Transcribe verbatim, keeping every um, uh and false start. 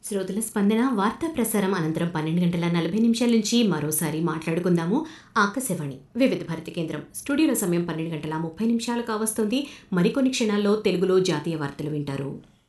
శ్రోతల స్పందన వార్తా ప్రసారం అనంతరం పన్నెండు గంటల నలభై నిమిషాల నుంచి మరోసారి మాట్లాడుకుందాము. ఆకాశవాణి వివిధ భారతి కేంద్రం స్టూడియోలో సమయం పన్నెండు గంటల ముప్పై నిమిషాలు కావస్తోంది. మరికొన్ని క్షణాల్లో తెలుగులో జాతీయ వార్తలు వింటారు.